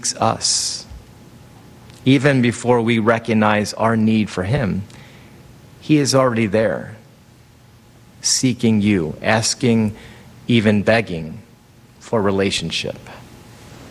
seeks us. Even before we recognize our need for him, he is already there, seeking you, asking, even begging for relationship.